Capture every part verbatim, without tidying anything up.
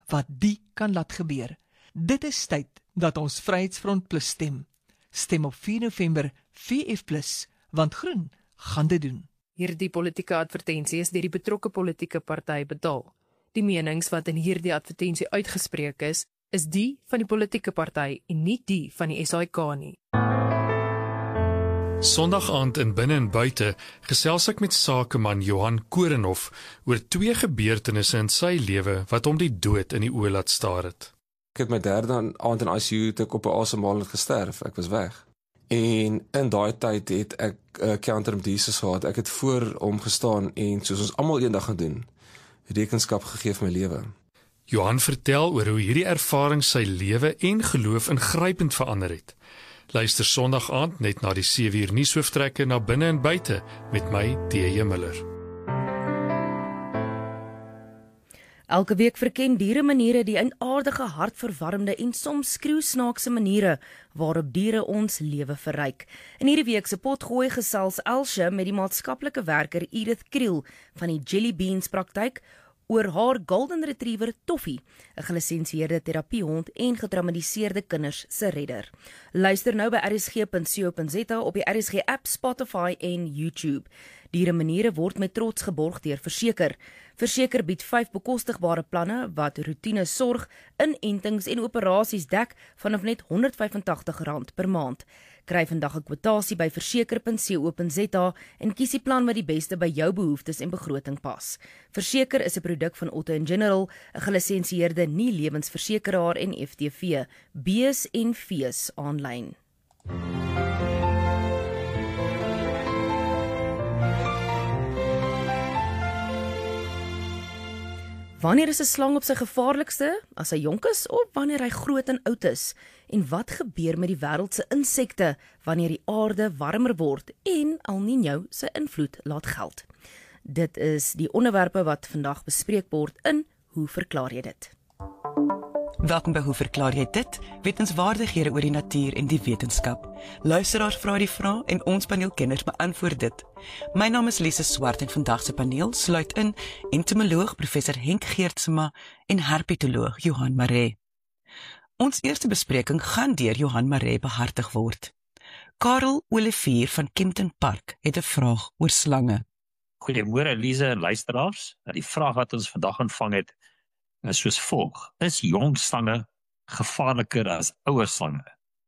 wat die kan laat gebeur. Dit is tyd dat ons Vryheidsfront Plus stem. Stem op vier November V F plus, want groen gaan dit doen. Hierdie politieke advertensie is deur die betrokke politieke party betaal. Die menings wat in hierdie advertensie uitgespreek is, is die van die politieke party en nie die van die S A I K nie. Sondag aand in Binne en Buite gesels ek met sakeman Johan Korenhoff oor twee gebeurtenisse in sy lewe wat hom die dood in die oë laat staar het. Ek het my derde aand in I C U toe ek op 'n asemhaling gesterf. Ek was weg. En in daai tyd het ek 'n uh, counter Jesus gehad. Ek het voor hom gestaan en soos ons almal eendag gaan doen, rekenskap gegee vir my lewe. Johan vertel oor hoe hierdie ervaring sy lewe en geloof ingrypend verander het. Luister Sondag aand net na die sewe uur nuushooftrekke na Binne en Buite met my T J Miller. Elke week verken diere maniere die eienaardige, hartverwarmende en soms skreeusnaakse maniere waarop diere ons lewe verryk. In hierdie week se potgooi gesels Elsje met die maatskaplike werker Edith Kriel van die Jelly Beans praktyk oor haar Golden Retriever Toffee, 'n gelisensieerde therapiehond en getraumatiseerde kinders se redder. Luister nou by r s g punt co punt z a op die R S G app, Spotify en YouTube. Diere maniere word met trots geborg deur Verseker. Verseker bied vyf bekostigbare planne wat roetine sorg, inentings en operasies dek vanaf net honderd vyf en tagtig rand per maand. Kry vandag 'n kwotasie by verseker punt co punt z a en kies die plan wat die beste by jou behoeftes en begroting pas. Verseker is 'n produk van Otto en General, 'n gelisensieerde nie-lewensversekeraar en F T V, Bees en Vees aanlyn. Wanneer is 'n slang op sy gevaarlikste? As hy jonk is of wanneer hy groot en oud is? En wat gebeur met die wêreld se insekte wanneer die aarde warmer word en El Niño sy invloed laat geld? Dit is die onderwerpe wat vandag bespreek word in Hoe verklaar jy dit? Welkom by Hoe verklaar jy dit? Wetenswaardighede oor die natuur en die wetenskap. Luisteraars vra die vrae en ons paneelkenners beantwoord dit. My naam is Lise Swart en vandag se paneel sluit in entomoloog professor Henk Geertsma en herpetoloog Johan Maree. Ons eerste bespreking gaan deur Johan Maree behartig word. Karel Olivier van Kempton Park het 'n vraag oor slange. Goeiemôre Lise en luisteraars. Die vraag wat ons vandag ontvang het is soos volg: is jong slange gevaarliker as ouer slange?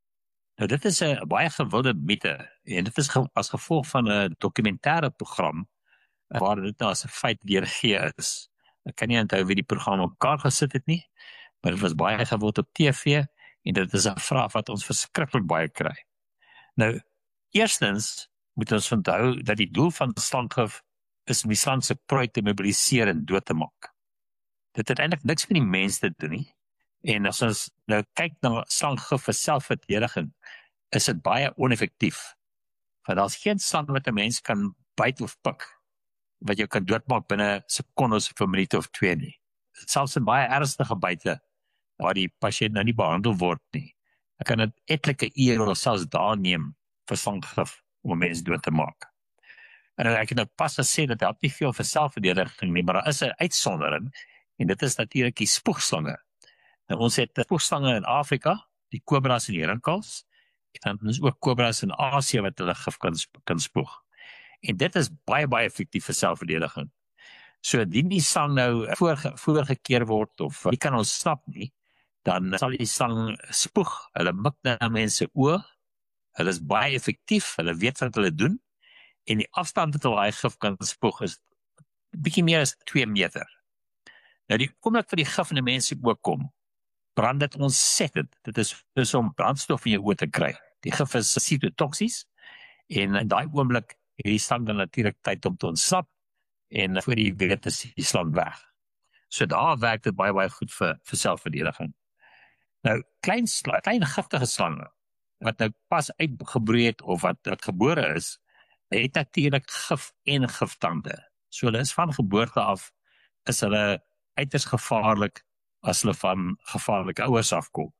Nou dit is 'n baie gewilde mite en dit is ge as gevolg van 'n dokumentêre program waar dit nou as 'n feit weergegee is. Ek kan nie onthou wie die program op mekaar gesit het nie, maar dit was baie gewild op T V en dit is 'n vraag wat ons verskriklik baie kry. Nou, eerstens moet ons onthou dat die doel van slanggif is om die slang se prooi te mobiliseer en dood te maak. Dit het eintlik niks met die mens te doen nie. En as ons nou kyk na slanggif vir selfverdediging, is dit baie oneffektief. Want daar's geen slang wat 'n mens kan byt of pik, wat jy kan doodmaak binne sekondes of 'n minuut of twee nie. Selfs in baie ernstige byte, waar die pasiënt nou nie behandel word nie, dan kan dit etlike ure of selfs dae neem vir slanggif om 'n mens dood te maak. En ek het nou pas gesê dat help nie veel vir selfverdediging nie, maar daar is 'n uitsondering, en dit is natuurlik die spoegslange. Nou, ons het spoegslange in Afrika, die kobras en die rinkels, en dan is ook kobras in Asië wat hulle gif kan, kan spoeg. En dit is baie, baie effektief vir selfverdediging. So, indien die slang nou voorge, voorgekeer word, of die kan ons snap nie, dan sal die slang spoeg, hulle mik na mense oë, hulle is baie effektief, hulle weet wat hulle doen, en die afstand wat hulle gif kan spoeg is bietjie meer as twee meter. Nou die oomblik vir die gif in die mense oë kom, brand dit ontsettend. Dit is dus om brandstof in jou oë te kry. Die gif is cytotoksies en in daai oomblik het die slang dan natuurlik tyd om te ontsnap en voor die weet is die slang weg. So daar werk dit baie baie goed vir vir selfverdediging. Nou klein klein giftige slange wat nou pas uitgebroei het of wat wat gebore is, het natuurlik gif en giftande. So hulle is van geboorte af is hulle uiters gevaarlik as hulle van gevaarlike ouers afkom.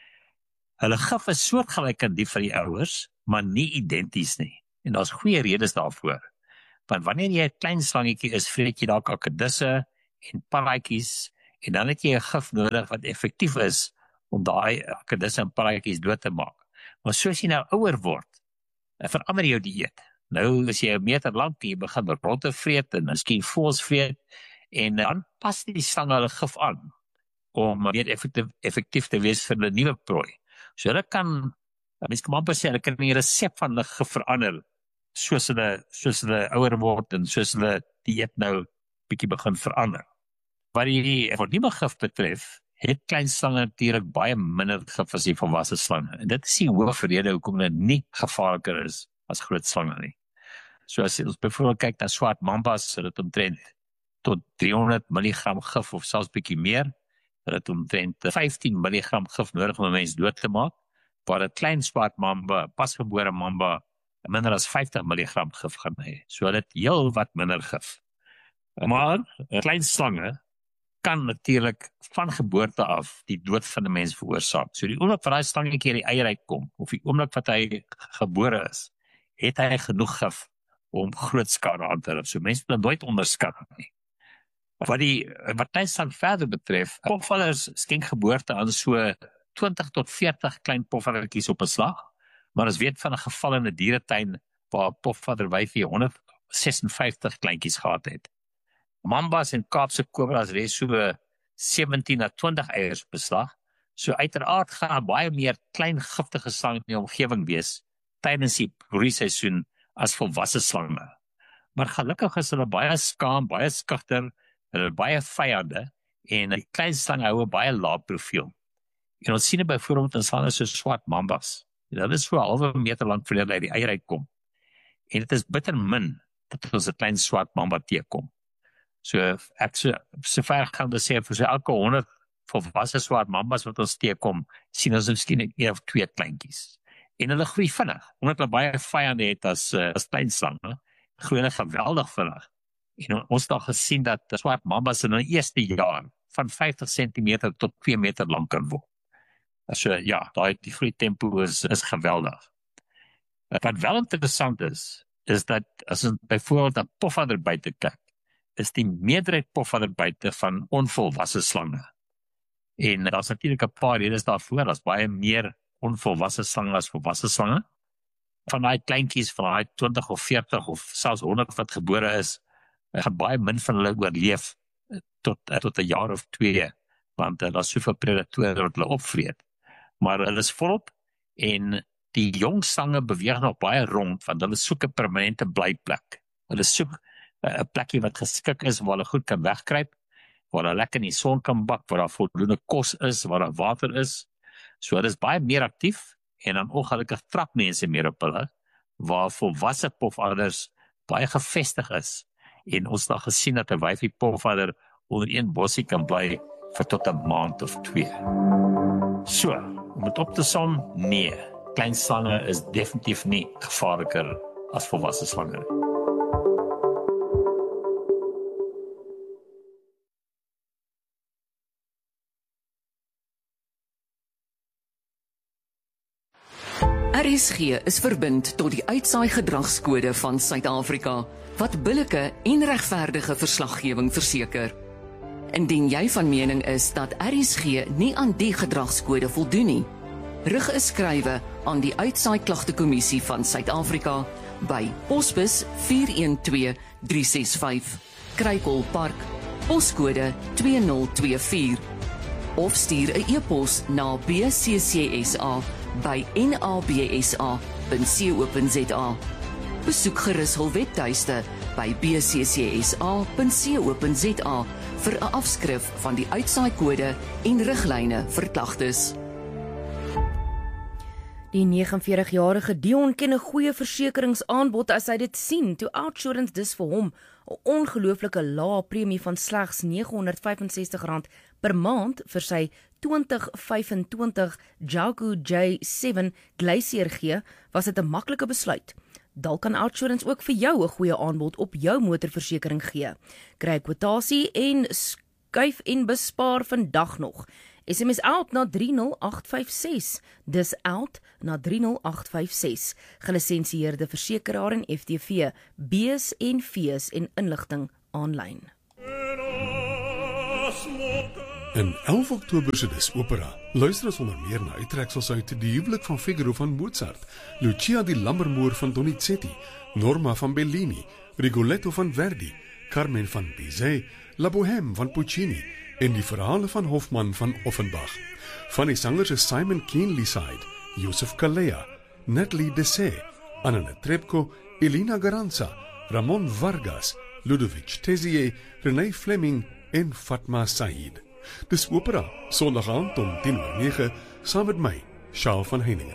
Hulle gif is soortgelyk aan die van die ouers, maar nie identies nie. En daar's goeie redes daarvoor. Want wanneer jy 'n klein slangetjie is, vreet jy dalk akkedisse en paratjies En dan het jy 'n gif nodig wat effektief is om daai akkedisse en praatjies dood te maak. Maar soos jy nou ouer word, verander jou dieet. Nou as jy 'n meter lank, jy begin rotte vreet en miskien voëls vreet, en dan pas die slange hulle gif aan om meer effektief, effektief te wees vir 'n nuwe prooi. So hulle kan, mens kan amper sê, hulle kan die resep van hulle gif verander, soos hulle, soos hulle ouer word en soos hulle dieet nou bietjie begin verander. Wat die vernieuwe gif betref, het klein slange natuurlik baie minder gif as die volwasse slange. En dit is die hoofrede hoekom dit nie gevaarliker is as groot slange nie. So as ons byvoorbeeld kyk na swart mambas, so dit omtrent tot driehonderd milligram gif of selfs bietjie meer, dit omtrent vyftien milligram gif nodig om 'n mens dood te maak, waar 'n klein swart mamba, pasgebore mamba, minder as vyftig milligram gif gaan hê. So dit heel wat minder gif. Maar klein slange kan natuurlik van geboorte af die dood van 'n mens veroorsaak. So die oomblik wat daai slangetjie uit die eier uitkom, of die oomblik wat hy gebore is, het hy genoeg gif om groot skade aan te rig. So mense moet dit nooit onderskat nie. Wat die wat klein slang verder betref, pofvadders skenk geboorte aan so twintig tot veertig klein pofvaddertjies op 'n slag, maar ons weet van 'n geval in 'n dieretuin waar 'n pofvadderwyfie honderdsesenvyftig kleintjies gehad het. Mambas en Kaapse kobras lê so sewentien na twintig eiers op beslag. So uiteraard gaan baie meer klein giftige slange in die omgewing wees tydens die broeiseisoen as volwasse slange. Maar gelukkig is hulle baie skaam, baie skugter, hulle baie vyande en die klein slange hou 'n baie lae profiel. En ons sien dit byvoorbeeld in slange so swart mambas. Dit is so 'n halwe meter lank voordat hy die eier uitkom. En dit is bitter min dat ons 'n klein swart mamba teekom. So ek so, so ver gaan te sê, vir so elke honderd volwasse swart mambas wat ons teekom, sien ons miskien een of twee kleintjies. En hulle groei vinnig, omdat hulle baie vyande het as, uh, as klein slange, groei hulle geweldig vinnig. En ons het al gesien dat swart mambas in hulle eerste jaar van vyftig sentimeter tot twee meter lank kan word. So ja, daai die groei tempo is, is geweldig. Wat wel interessant is, is dat as ons byvoorbeeld na pofvadderbyte kyk, is die meerderheid pofvadderbyte van onvolwasse slange. En daar's natuurlik 'n paar redes daarvoor, daar's baie meer onvolwasse slange as volwasse slange. Van daai kleintjies van daai twintig of veertig of selfs honderd wat gebore is, gaan baie min van hulle oorleef tot tot 'n jaar of twee, want daar's soveel predatore wat hulle opvreet. Maar hulle is volop en die jong slange beweeg nog baie rond, want hulle soek 'n permanente blyplek. Hulle soek 'n plekkie wat geskik is waar hulle goed kan wegkruip, waar hulle lekker in die son kan bak, waar daar voldoende kos is, waar daar water is. So hulle is baie meer aktief en dan ongelukkig trap mense meer op hulle, waar volwasse pofadders baie gevestig is. En ons het gesien dat 'n wyfie pofadder onder een bossie kan bly vir tot 'n maand of twee. So, om dit op te som, nee, klein slange is definitief nie gevaarliker as volwasse slange nie. R S G is verbind tot die uitsaai gedragskode van Suid-Afrika, wat billike en regverdige verslaggewing verseker. Indien jy van mening is dat R S G nie aan die gedragskode voldoen nie, rig 'n skrywe aan die Uitsaai Klagtekommissie van Suid-Afrika by Posbus vier een twee drie ses vyf, Kruikolpark, poskode twee nul twee vier, of stuur 'n e-pos na b c c s a by n a b s a punt co punt z a. Besoek gerus hul webtuiste by b c c s a punt co punt z a vir 'n afskrif van die uitsaai-kode en riglyne vir klagtes. Die negenenveertig jarige Dion ken 'n goeie versekeringsaanbod as hy dit sien, toe Outsurance dus vir hom 'n ongelooflike lae premie van slegs negenhonderdvyfensestig rand per maand vir sy twintig vyfentwintig Jaguar J sewe Glacier gee, was dit 'n maklike besluit. Dalk kan Outsurance ook vir jou 'n goeie aanbod op jou motorversekering gee. Kry 'n kwotasie en skuif en bespaar vandag nog. S M S out na drie nul agt vyf ses. Dis out na drie nul agt vyf ses. Gelisensieerde versekeraar en F T V, B's en V's en inligting aanlyn. In elf Oktober se Dis Opera luister ons onder meer na uittreksels uit Die Huwelik van Figaro van Mozart, Lucia di Lammermoor van Donizetti, Norma van Bellini, Rigoletto van Verdi, Carmen van Bizet, La Bohème van Puccini en die verhale van Hofmann van Offenbach. Van die sangers is Simon Keenlyside, Joseph Calleja, Natalie Dessay, Anna Netrebko, Elena Garanza, Ramon Vargas, Ludovic Tezier, René Fleming en Fatma Said. Dis Opera, Sondag aand om tien oor nege, saam met my, Charles van Heiningen.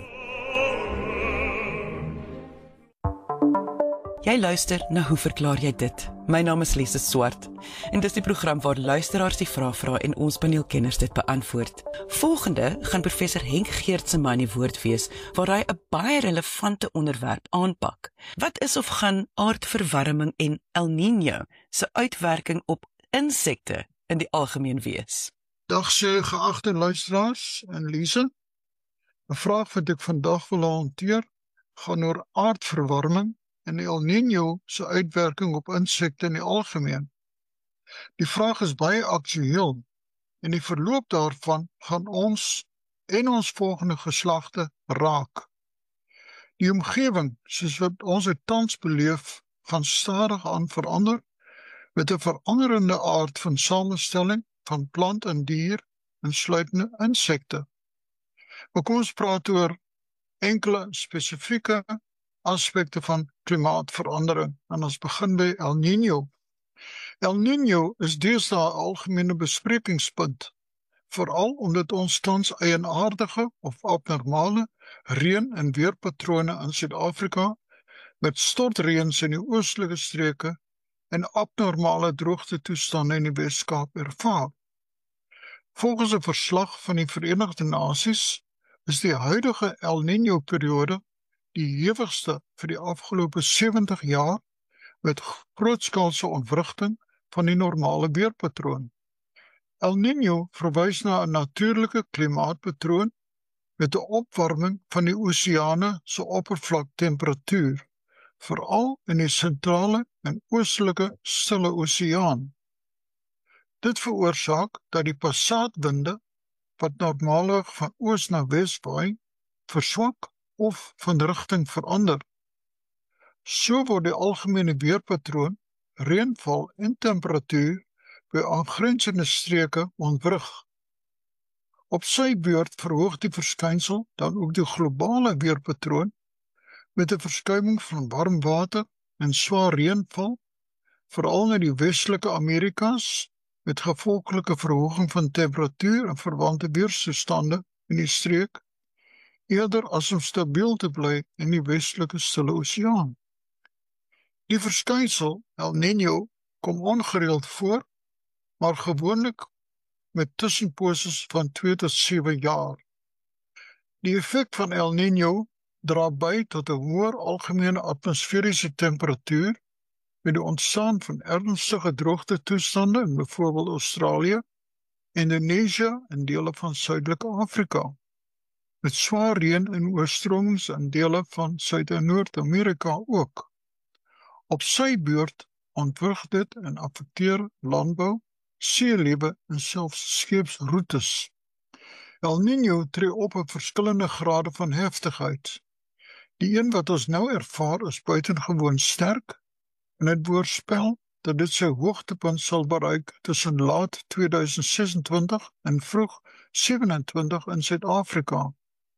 Jy luister na Hoe verklaar jy dit? My naam is Lise Swart en dis die program waar luisteraars die vrae vra en ons paneelkenners dit beantwoord. Volgende gaan professor Henk Geertsma aan die woord wees waar hy 'n baie relevante onderwerp aanpak. Wat is of gaan aardverwarming en El Niño se uitwerking op insekte in die algemeen wees? Dag sê geagte luisteraars en Lise. 'n Vraag wat ek vandag wil hanteer gaan oor aardverwarming en El Niño se uitwerking op insekte in die algemeen. Die vraag is baie aktueel en die verloop daarvan gaan ons en ons volgende geslagte raak. Die omgewing, soos wat ons dit tans beleef, gaan stadig aan verander met 'n veranderende aard van samestelling van plant en dier, insluitende insekte. Maar kom ons praat oor enkele spesifieke aspekte van klimaatverandering en ons begin by El Niño. El Niño is deesdae 'n algemene besprekingspunt, veral omdat ons tans eienaardige of abnormale reën- en weerpatrone in Suid-Afrika met stortreëns in die oostelike streke en abnormale droogtetoestande in die Wes-Kaap ervaar. Volgens 'n verslag van die Verenigde Nasies is die huidige El Niño-periode die hewigste vir die afgelope sewentig jaar met grootskaalse ontwrigting van die normale weerpatroon. El Niño verwys na 'n natuurlike klimaatpatroon met 'n opwarming van die oseane se oppervlaktemperatuur, veral in die sentrale en oostelike Stille Oseaan. Dit veroorsaak dat die passaatwinde, wat normaalweg van oos na wes waai, verswak of van rigting verander. So word die algemene weerpatroon, reënval en temperatuur by aangrensende streke ontwrig. Op sy beurt verhoog die verskynsel dan ook die globale weerpatroon met 'n verskuiwing van warm water en swaar reënval, veral na die westelike Amerikas, met gevolglike verhoging van temperatuur en verwante weerstoestande in die streek, eerder as om stabiel te bly in die westelike Stille Oseaan. Die verskynsel El Niño kom ongereeld voor, maar gewoonlik met tussenposes van twee tot sewe jaar. Die effek van El Niño dra by tot 'n hoër algemene atmosferiese temperatuur met die ontstaan van ernstige droogtetoestande in byvoorbeeld Australië, Indonesië en dele van Suidelike Afrika, met swaar reën en oorstromings in dele van Suid- en Noord-Amerika ook. Op sy beurt ontwrig dit en affekteer landbou, seelewe en selfs skeepsroetes. El Niño tree op op verskillende grade van heftigheid. Die een wat ons nou ervaar is buitengewoon sterk en het voorspel dat dit sy hoogtepunt sal bereik tussen laat tweeduisend sesentwintig en vroeg sewenentwintig in Suid-Afrika.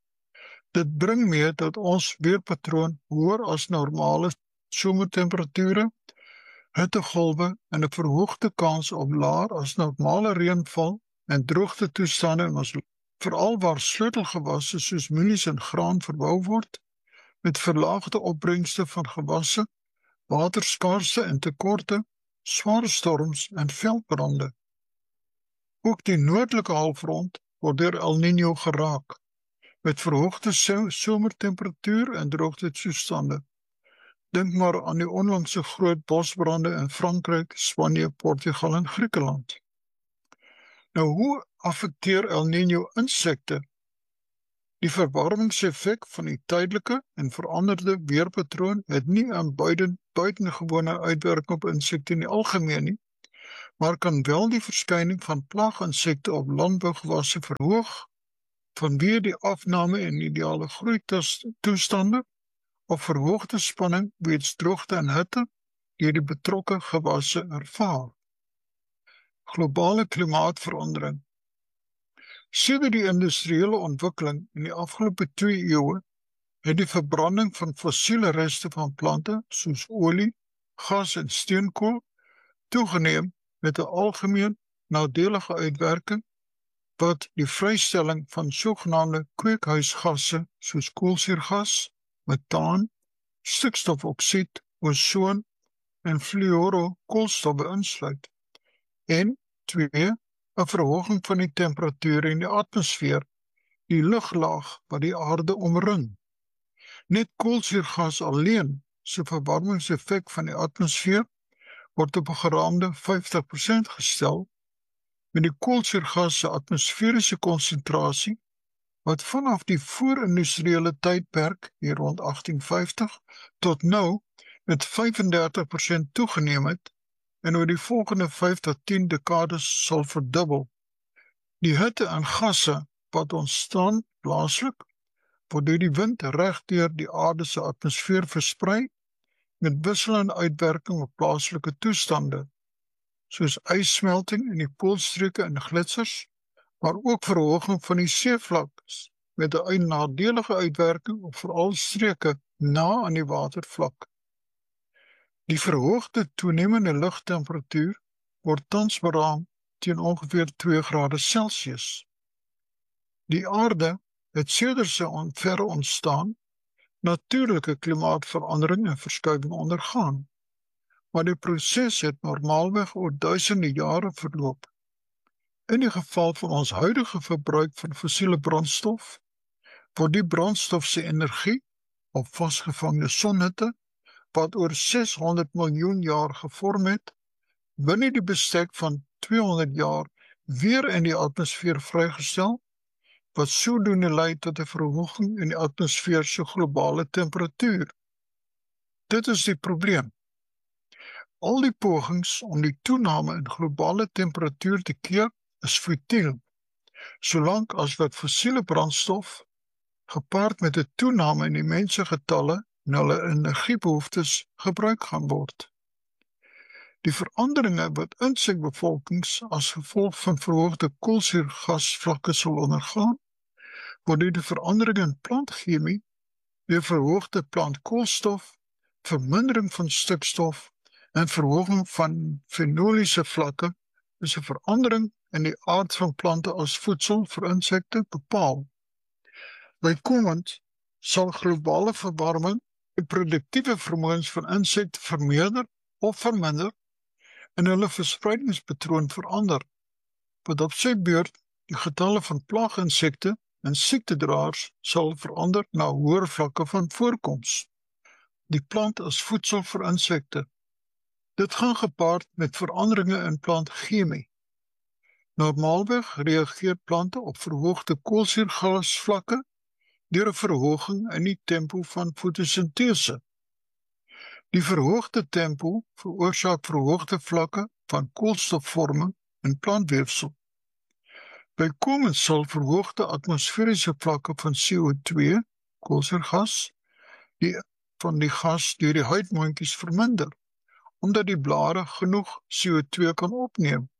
Dit bring mee dat ons weerpatroon hoër as normale somertemperature, hittegolwe en 'n verhoogde kans op laer as normale reënval en droogtetoestande in ons, veral waar sleutelgewasse soos mielies en graan verbou word, met verlaagde opbrengste van gewasse, waterskaarste en tekorte, sware storms en veldbrande. Ook die noordelike halfrond word deur El Niño geraak, met verhoogde somertemperatuur en droogtetoestande. Dink maar aan die onlangse groot bosbrande in Frankryk, Spanje, Portugal en Griekeland. Nou, hoe affekteer El Niño insekte? Die verwarmingseffek van die tydelike en veranderde weerpatroon het nie 'n buiten, buitengewone uitwerking op insekte in die algemeen nie, maar kan wel die verskyning van plaaginsekte op landbougewasse verhoog vanweë die afname in ideale groeitoestande of verhoogde spanning weens droogte en hitte deur die betrokke gewasse ervaar. Globale klimaatsverandering. Sedert die industriële ontwikkeling in die afgelope twee eeue het die verbranding van fossiele reste van plante soos olie, gas en steenkool toegeneem met 'n algemeen nadelige uitwerking wat die vrystelling van sogenaamde kweekhuisgasse soos koolsuurgas, metaan, stikstofoksied, ozon en fluorokoolstof beïnsluit. En twee, 'n verhoging van die temperatuur in die atmosfeer, die luglaag wat die aarde omring. Net koolsuurgas alleen se verwarmingseffek van die atmosfeer word op 'n geraamde vyftig persent gestel, met die koolsuurgas se atmosferiese konsentrasie wat vanaf die voor-industriële tydperk hier rond agtien vyftig tot nou met vyf en dertig persent toegeneem het en oor die volgende vyf tot tien dekades sal verdubbel. Die hitte en gasse wat ontstaan plaaslik word deur die wind reg deur die aarde se atmosfeer versprei met wisselende uitwerking op plaaslike toestande, soos ijssmelting in die poolstreke en gletsers, maar ook verhoging van die seevlak met 'n nadelige uitwerking op veral streke na aan die watervlak. Die verhoogde toenemende lugtemperatuur word tans beraam teen ongeveer twee grade Celsius. Die aarde het sedert sy on, verre ontstaan natuurlike klimaatverandering en verskuiwing ondergaan, maar die proses het normaalweg oor duisende jare verloop. In die geval van ons huidige verbruik van fossiele brandstof, word die brandstof se energie op vasgevangde sonhitte, wat oor seshonderd miljoen jaar gevorm het, binne die bestek van tweehonderd jaar weer in die atmosfeer vrygestel, wat sodoende lei tot 'n verhoging in die atmosfeer se globale temperatuur. Dit is die probleem. Al die pogings om die toename in globale temperatuur te keer is futiel, solank as wat fossiele brandstof gepaard met 'n toename in die mensegetalle en hulle energiebehoeftes gebruik gaan word. Die veranderinge wat insekbevolkings as gevolg van verhoogde koolsuurgasvlakke sal ondergaan, word deur die verandering in plantchemie, deur verhoogde plantkoolstof, vermindering van stikstof en verhoging van fenoliese vlakke, is 'n verandering in die aard van plante as voedsel vir insekte bepaal. Bykomend sal globale verwarming die produktiewe vermoëns van insekte vermeerder of verminder en hulle verspreidingspatroon verander, wat op sy beurt die getalle van plaaginsekte en siektedraers sal verander na hoër vlakke van voorkoms. Die plant as voedsel vir insekte. Dit gaan gepaard met veranderinge in plantchemie. Normaalweg reageer plante op verhoogde koolsuurgasvlakke deur 'n verhoging in die tempo van fotosintese. Die verhoogde tempo veroorsaak verhoogde vlakke van koolstofvorming in plantweefsel. Bykomend sal verhoogde atmosferiese vlakke van C O twee, koolsuurgas, die van die gas deur die huidmondjies verminder, omdat die blare genoeg C O twee kan opneem.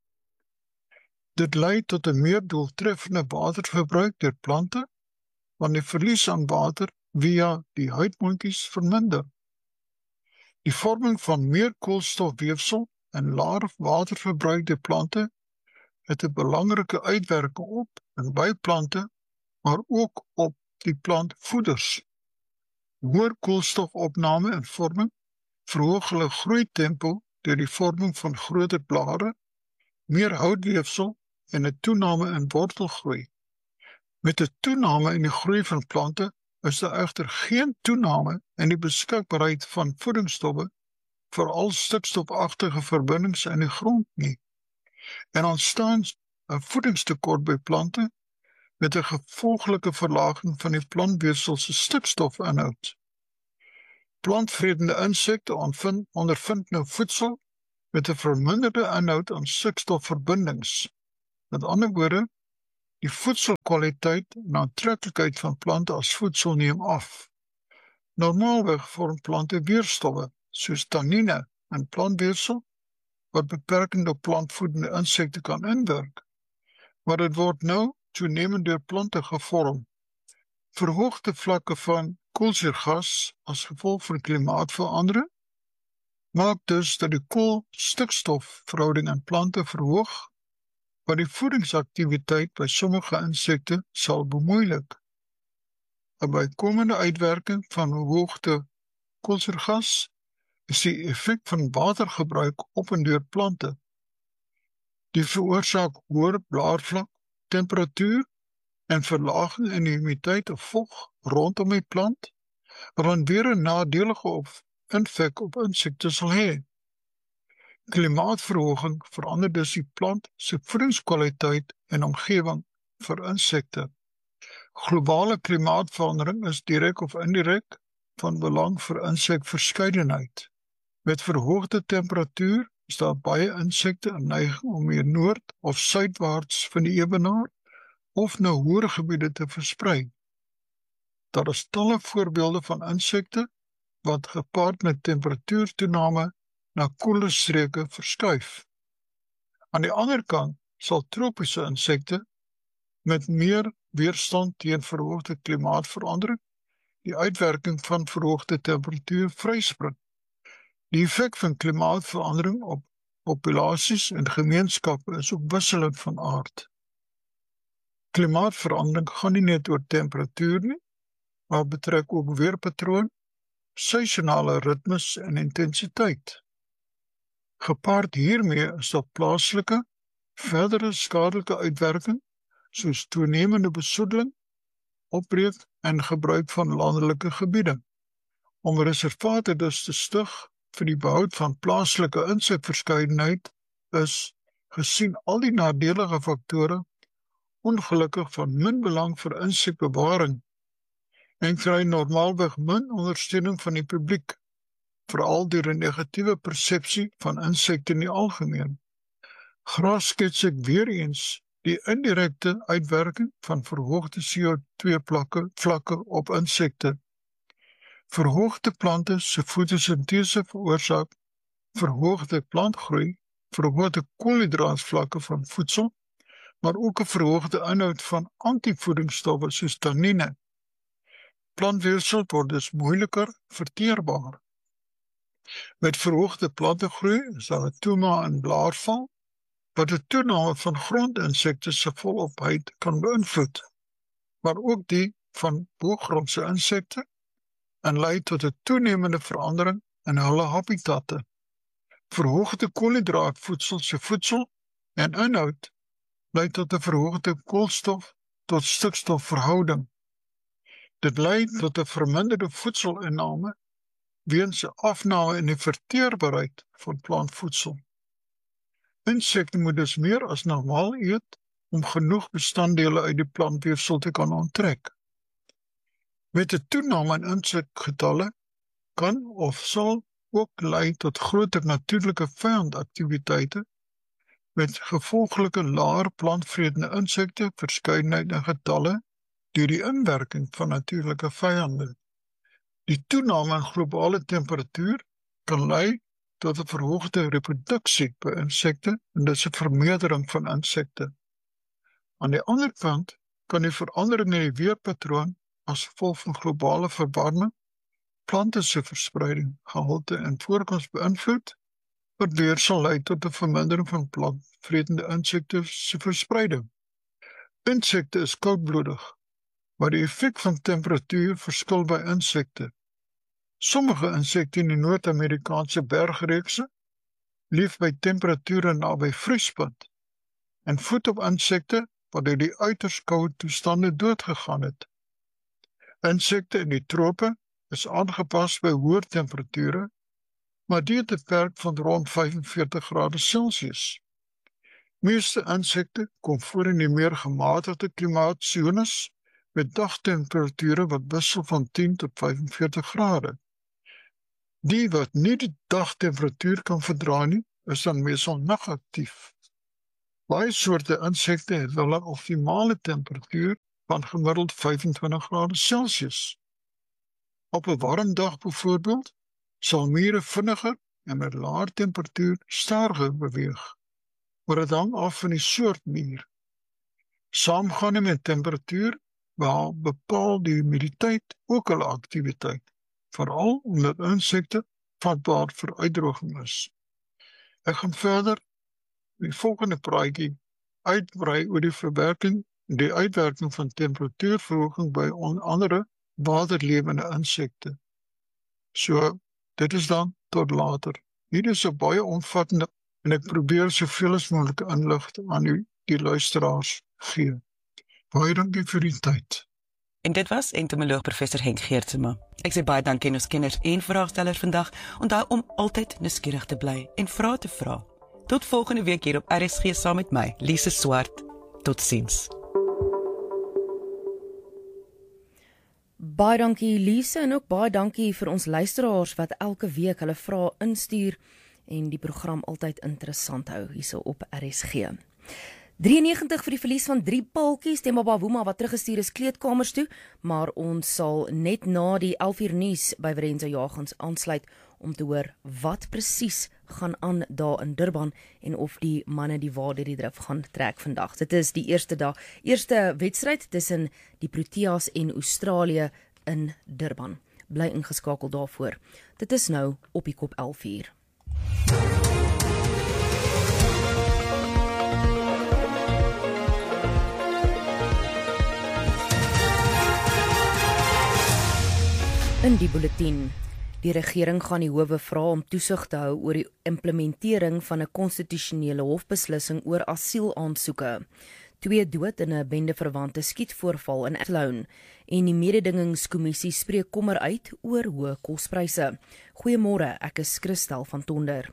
Dit lei tot 'n meer doeltreffende waterverbruik deur plante, want die verlies aan water via die huidmondjies verminder. Die vorming van meer koolstofweefsel en laer waterverbruik deur plante het 'n belangrike uitwerking op en by plante, maar ook op die plantvoeders. Hoër koolstofopname en vorming verhoog hulle groeitempo deur die vorming van groter blare, meer houtweefsel en 'n toename in wortelgroei. Met 'n toename in die groei van plante is daar egter geen toename in die beskikbaarheid van voedingsstowwe, veral stikstofagtige verbindings in die grond nie. En ontstaan 'n voedingstekort by plante met 'n gevolglike verlaging van die plantweefsel se stikstofinhoud. Plantvredende insekte ondervind nou voedsel met 'n verminderde inhoud aan stikstofverbindings. Met ander woorde, die voedselkwaliteit en aantreklikheid van plante as voedsel neem af. Normaalweg vorm plante weerstowwe, soos tannine in plantweefsel, wat beperkend op plantvoedende insekte kan inwerk, maar dit word nou toenemend deur plante gevorm. Verhoogde vlakke van koolsuurgas as gevolg van klimaatsverandering maak dus dat die kool-stikstofverhouding in plante verhoog, wat die voedingsaktiwiteit by sommige insekte sal bemoeilik. 'n Bykomende uitwerking van verhoogde koolsuurgas is die effek van watergebruik op en deur plante. Die veroorsaak hoër blaarvlak, temperatuur en verlaging in die humiditeit of vog rondom die plant, wat dan weer 'n nadelige of invek op insekte sal hê. Klimaatverhoging verander dus die plant se voedingskwaliteit en omgewing vir insekte. Globale klimaatverandering is direk of indirek van belang vir insekverskeidenheid. Met verhoogde temperatuur is daar baie insekte in neiging om meer noord of suidwaarts van die ewenaar of na hoër gebiede te versprei. Daar is talle voorbeelde van insekte wat gepaard met temperatuurtoename na koeler streke verskuif. Aan die ander kant sal tropiese insekte met meer weerstand teen verhoogde klimaatverandering die uitwerking van verhoogde temperatuur vryspring. Die effek van klimaatverandering op populasies en gemeenskappe is ook wisselend van aard. Klimaatverandering gaan nie net oor temperatuur nie, maar betrek ook weerpatroon, seisonale ritmes en intensiteit. Gepaard hiermee is daar plaaslike, verdere skadelike uitwerking, soos toenemende besoedeling, opbreek en gebruik van landelike gebiede. Om reservate dus te stig vir die behoud van plaaslike insekverskeidenheid is, gesien al die nadelige faktore, ongelukkig van min belang vir insekbewaring en kry normaalweg min ondersteuning van die publiek, veral deur 'n negatiewe persepsie van insekte in die algemeen. Graag skets ek weer eens die indirekte uitwerking van verhoogde C O twee vlakke, vlakke op insekte. Verhoogde plante se fotosintese veroorsaak verhoogde plantgroei, verhoogde koolhidraatvlakke van voedsel, maar ook 'n verhoogde inhoud van antivoedingsstowwe soos tannine. Plantweefsel word dus moeiliker verteerbaar. Met verhoogde plantegroei is daar 'n toename in blaarval, wat 'n toename van grondinsekte se volopheid kan beïnvloed, maar ook die van boogrondse insekte en lei tot 'n toenemende verandering in hulle habitatte. Verhoogde koolhidraatvoedsel se voedsel en inhoud lei tot 'n verhoogde koolstof tot stikstofverhouding. Dit lei tot 'n verminderde voedselinname weens 'n afname in die verteerbaarheid van plantvoedsel. Insekte moet dus meer as normaal eet om genoeg bestanddele uit die plantweefsel te kan onttrek. Met 'n toename in insekgetalle kan of sal ook lei tot groter natuurlike vyandaktiwiteite met gevolglike laer plantvredende insekte verskeidenheid in getalle deur die inwerking van natuurlike vyande. Die toename in globale temperatuur kan lei tot 'n verhoogde reproduksie by insekte en dus 'n vermeerdering van insekte. Aan die ander kant kan die verandering in die weerpatroon as gevolg van globale verwarming plante se verspreiding, gehalte en voorkoms beïnvloed, wat weer sal lei tot 'n vermindering van plantvredende insekte se verspreiding. Insekte is koudbloedig, maar die effek van temperatuur verskil by insekte. Sommige insekte in die Noord-Amerikaanse bergreekse leef by temperature naby vriespunt en voed op insekte wat deur die uiters koue toestande doodgegaan het. Insekte in die trope is aangepas by hoër temperature, maar dit beperk van rond vyfenveertig grade Celsius. Meeste insekte kom voor in die meer gematigde klimaatsones met dagtemperature wat wissel van tien tot vyfenveertig grade. Die wat nie die dagtemperatuur kan verdra nie, is dan meestal negatief. Baie soorte insekte het wel 'n optimale temperatuur van gemiddeld vyfentwintig grade Celsius. Op 'n warm dag byvoorbeeld, sal mure vinniger en met laer temperatuur stadiger beweeg, maar dit hang af van die soort muur. Saamgaande met temperatuur bepaal die humiditeit ook hulle aktiwiteit, veral omdat insekte vatbaar vir uitdroging is. Ek gaan verder die volgende praatjie uitbrei oor die verwerking, die uitwerking van temperatuurverhoging by onder andere waterlewende insekte. So, dit is dan tot later. Hier is 'n baie omvattende en ek probeer soveel as moontlik inligting aan u, die luisteraars, gee. Baie dankie vir die tyd. En dit was entomoloog professor Henk Geertsma. Ek sê baie dankie aan ons kenners en vraagstellers vandag. Onthou om altyd nuuskierig te bly en vra te vra. Tot volgende week hier op R S G saam met my, Lise Swart. Totsiens. Baie dankie Lise en ook baie dankie vir ons luisteraars wat elke week hulle vrae instuur en die program altyd interessant hou hierso op R S G. drieënnegentig vir die verlies van drie paaltjies, Themba Bavuma wat teruggestuur is kleedkamers toe, maar ons sal net na die elf uur nuus by Verenzo Jagons aansluit om te hoor wat presies gaan aan daar in Durban en of die manne die waarde die drif gaan trek vandag. Dit is die eerste dag, eerste wedstryd tussen die Proteas en Australië in Durban. Bly ingeskakel daarvoor. Dit is nou op die kop elf uur. In die bulletin. Die regering gaan die howe vra om toesig te hou oor die implementering van 'n konstitusionele hofbeslissing oor asielaansoeke. Twee dood in 'n bendeverwante skietvoorval in Athlone en die mededingingskommissie spreek kommer uit oor hoë kospryse. Goeiemôre, ek is Christel van Tonder.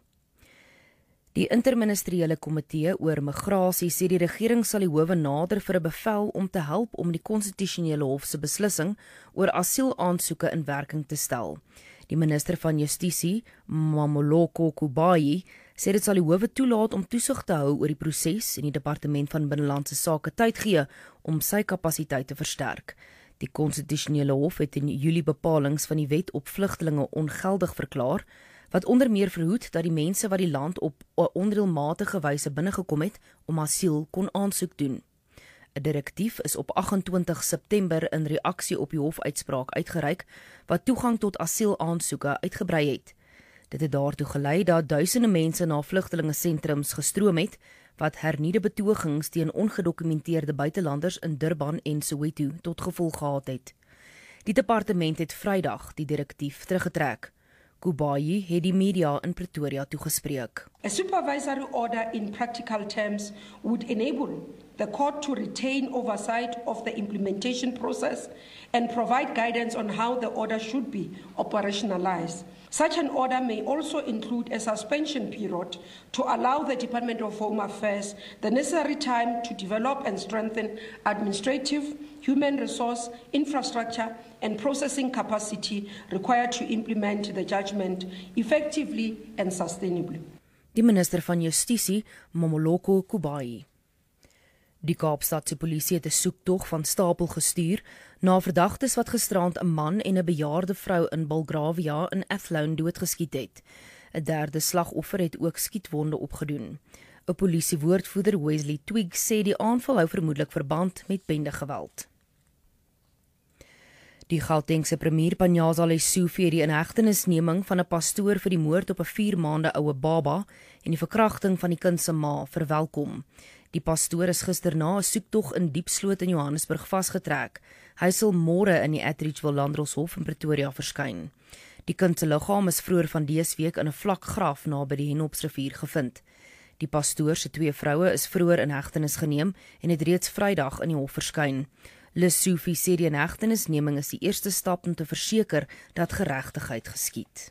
Die interministeriële komitee oor migrasie sê die regering sal die howe nader vir 'n bevel om te help om die konstitusionele hof se beslissing oor asielaansoeke in werking te stel. Die minister van Justisie, Mamoloko Kubayi, sê dit sal die howe toelaat om toesig te hou oor die proses en die departement van binnelandse sake tyd gee om sy kapasiteit te versterk. Die konstitusionele hof het in Julie bepalinge van die wet op vlugtelinge ongeldig verklaar, wat onder meer verhoed dat die mense wat die land op 'n onreëlmatige wyse binnegekom het om asiel kon aansoek doen. 'n Direktief is op agt-en-twintig September in reaksie op die hofuitspraak uitgereik wat toegang tot asielaansoeke uitgebrei het. Dit het daartoe gelei dat duisende mense na vlugtelingesentrums gestroom het wat hernieude betogings teen ongedokumenteerde buitelanders in Durban en Soweto tot gevolg gehad het. Die departement het Vrydag die direktief teruggetrek. Kubayi het die media in Pretoria toegespreek. A supervisory order in practical terms would enable the court to retain oversight of the implementation process and provide guidance on how the order should be operationalized. Such an order may also include a suspension period to allow the Department of Home Affairs the necessary time to develop and strengthen administrative, human resource, infrastructure and processing capacity required to implement the judgment effectively and sustainably. Die minister van Justisie, Mamoloko Kubayi. Die Kaapstadse polisie het 'n soektog van stapel gestuur na verdagtes wat gisterand 'n man en 'n bejaarde vrou in Belgravia in Athlone doodgeskiet het. 'n Derde slagoffer het ook skietwonde opgedoen. 'n Polisiewoordvoerder, Wesley Twiggs, sê die aanval hou vermoedelik verband met bendegeweld. Die Gautengse premier Panyaza Lesufi het die inhegtenisneming van 'n pastoor vir die moord op 'n vier maande oue baba en die verkrachting van die kind se ma verwelkom. Die pastoor is gister na 'n soektog in Diepsloot in Johannesburg vasgetrek. Hy sal môre in die Atteridgeville Landdroshof in Pretoria verskyn. Die kind se liggaam is vroeër van dese week in 'n vlak graf naby die Henopsrivier gevind. Die pastoor se twee vroue is vroeër in hegtenis geneem en het reeds Vrydag in die hof verskyn. Lesufi sê die inhegtenisneming is die eerste stap om te verseker dat geregtigheid geskied.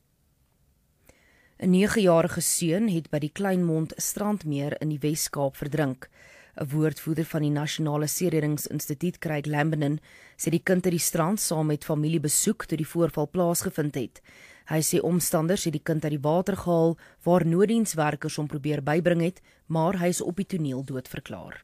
'n negejarige seun het by die Kleinmond Strandmeer in die Wes-Kaap verdrink. 'n Woordvoerder van die Nasionale Seereddingsinstituut, Craig Lambenin, sê die kind het die strand saam met familie besoek toe die voorval plaasgevind het. Hy sê omstanders het die kind uit die water gehaal waar nooddienswerkers hom probeer bybring het, maar hy is op die toneel doodverklaar.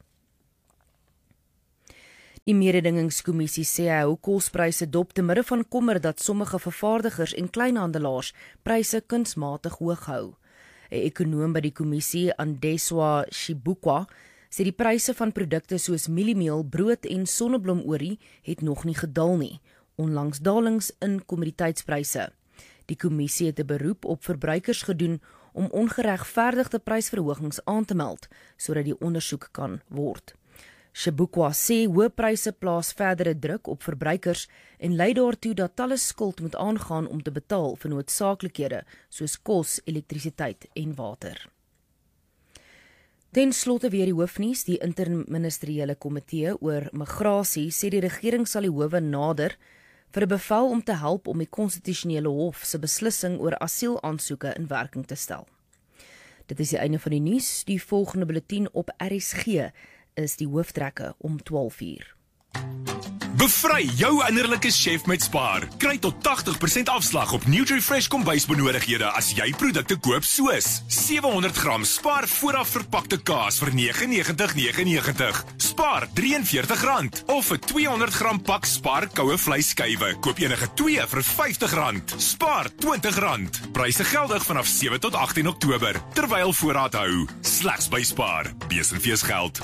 Die mededingingskommissie sê hy hou kospryse dop te midde van kommer dat sommige vervaardigers en kleinhandelaars pryse kunsmatig hoog hou. 'n Ekonoom by die kommissie, Andeswa Shibukwa, sê die pryse van produkte soos mieliemeel, brood en sonneblomolie het nog nie gedaal nie, onlangs dalings in kommoditeitspryse. Die kommissie het 'n beroep op verbruikers gedoen om ongeregverdigde prysverhogings aan te meld, sodat die ondersoek kan word. Shibukwa sê hoë pryse plaas verdere druk op verbruikers en lei daartoe dat talle skuld moet aangaan om te betaal vir noodsaaklikhede soos kos, elektrisiteit en water. Ten slotte weer die hoofnuus, die interministeriële komitee oor migrasie sê die regering sal die howe nader vir 'n bevel om te help om die konstitusionele hof se beslissing oor asielaansoeke in werking te stel. Dit is die einde van die nuus. Die volgende bulletin op R S G is die hooftrekke om twaalf uur. Bevry jou innerlike chef met Spar. Kry tot tagtig persent afslag op NutriFresh kombuisbenodigdhede as jy produkte koop soos sewe honderd gram Spar vooraf verpakte kaas vir nege negentig nege negentig. Spar R forty-three rand of 'n twee honderd gram pak Spar koue vleisskywe. Koop enige twee vir vyftig rand. Spar twintig rand. Pryse geldig vanaf sewe tot agttien Oktober terwyl voorraad hou. Slegs by Spar. Besenfees geld.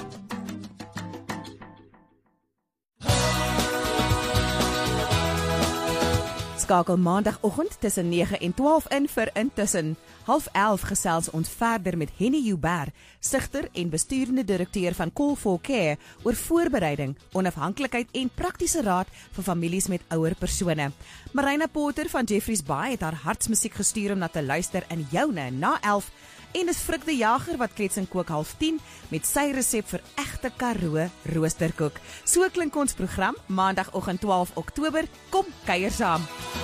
Skakel maandagoggend tussen nege en twaalf in vir Intussen. Half elf gesels ons verder met Henny Joubert, sigter en besturende direkteur van Call for Care, oor voorbereiding, onafhanklikheid en praktiese raad vir families met ouer persone. Marina Potter van Jeffreys Bay het haar hartsmusiek gestuur om na te luister in joune na elf. En is Frik de Jager wat klets en kook half tien met sy resep vir egte Karoo roosterkoek. So klink ons program maandagoggend twaalf Oktober. Kom kuier saam.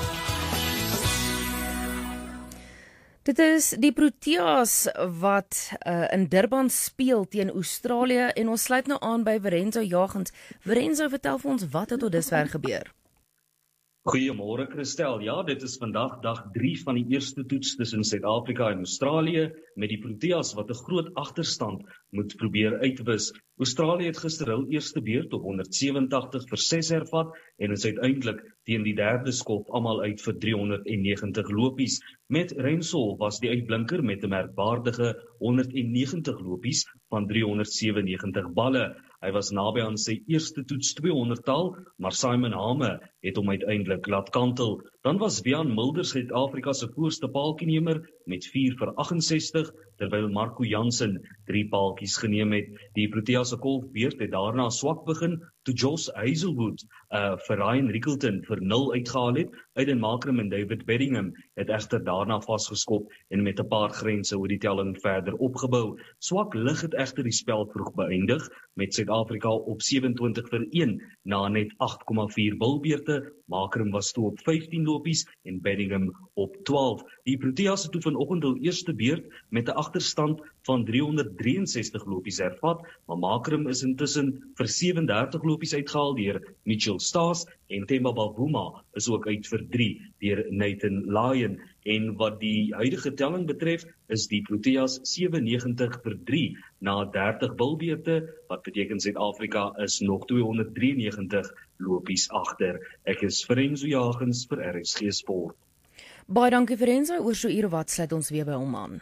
Dit is die Proteas wat uh, in Durban speel teen Australië en ons sluit nou aan by Verenzo Jagends. Verenzo, vertel vir ons wat het tot dusver gebeur. Goeiemôre Christel. Ja, dit is vandag dag drie van die eerste toets tussen Suid-Afrika en Australië met die Proteas wat 'n groot agterstand moet probeer uitwis. Australië het gister hul eerste beurt op honderd sewentig vir ses hervat en is uiteindelik teen die derde skop almal uit vir driehonderd negentig lopies. Met Rensol was die uitblinker met 'n merkwaardige honderd negentig lopies van driehonderd sewennegentig balle. Hy was naby aan sy eerste toets tweehonderd tal, maar Simon Hame het hom uiteindelik laat kantel. Dan was Wiaan Mulder Suid-Afrika se voorste paaltjienemer met vier vir agt-en-sestig, terwyl Marco Jansen drie paaltjies geneem het. Die Proteas se golfbeurt het daarna swak begin toe Josh Hazelwood uh, vir Ryan Rickelton vir nul uitgehaal het. Aiden Markram en David Bedingham het egter daarna vasgeskop en met 'n paar grense oor die telling verder opgebou. Swak lig het egter die spel vroeg beëindig met Suid-Afrika op sewenentwintig vir een na net agt komma vier bilbeurte. Markram was toe op vyftien lopies en Bedingham op twaalf. Die Proteas het toe vanoggend hul eerste beurt met 'n agterstand van driehonderd drieënsestig lopies hervat, maar Markram is intussen vir sewendertig lopies uitgehaal deur Mitchell Staes en Themba Bavuma is ook uit vir drie deur Nathan Lyon. En wat die huidige telling betref, is die Proteas sewennegentig vir drie na dertig bilbeurte, wat beteken Suid-Afrika is nog tweehonderd drieënnegentig lopies agter. Ek is Verenzo Jagends vir R S G Sport. Baie dankie Verenzo, oor so uur wat sluit ons weer by hom aan.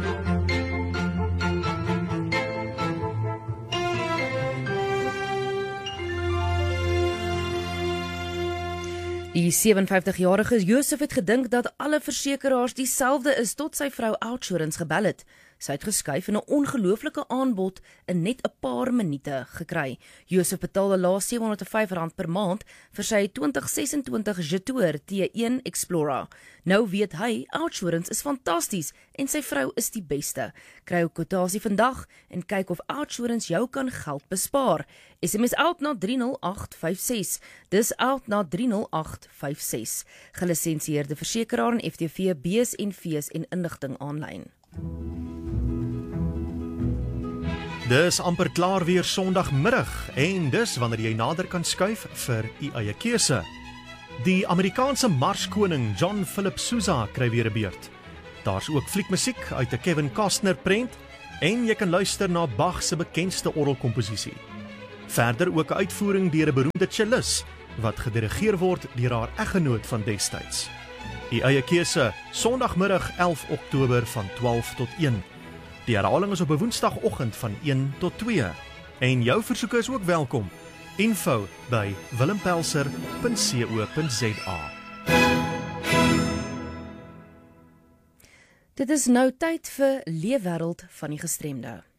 Die sewenvyftig-jarige Josef het gedink dat alle versekeraars dieselfde is tot sy vrou Outsurance gebel het. Sy het geskuif en 'n ongelooflike aanbod in net 'n paar minute gekry. Josef betaal laas sewenhonderd vyf rand per maand vir sy twintig sesentwintig Jetour T een Explorer. Nou weet hy, Outsurance is fantasties en sy vrou is die beste. Kry 'n kwotasie vandag en kyk of Outsurance jou kan geld bespaar. S M S out na drie nul agt vyf ses. Dis out na drie nul agt vyf ses. Gelisensieerde versekeraar en F T V, B S en V's en inligting aanlyn. Dis amper klaar weer Sondagmiddag en dis wanneer jy nader kan skuif vir u eie keuse. Die Amerikaanse marskoning John Philip Sousa kry weer 'n beurt. Daar's ook fliekmusiek uit 'n Kevin Costner prent en jy kan luister na Bach se bekendste orgelkomposisie. Verder ook 'n uitvoering deur 'n beroemde cellist wat gedirigeer word deur haar eggenoot van destyds. Die eie keuse, Sondagmiddag elf Oktober van twaalf tot een. Die herhaling is op 'n Woensdagoggend van een tot twee. En jou versoeke is ook welkom. Info by willempelser punt co punt za. Dit is nou tyd vir Leefwêreld van die Gestremde.